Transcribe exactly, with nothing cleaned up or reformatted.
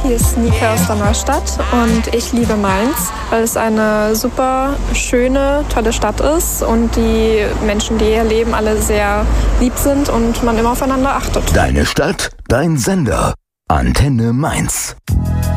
hier ist Nika aus der Neustadt und ich liebe Mainz, weil es eine super schöne, tolle Stadt ist und die Menschen, die hier leben, alle sehr lieb sind und man immer aufeinander achtet. Deine Stadt, dein Sender. Antenne Mainz.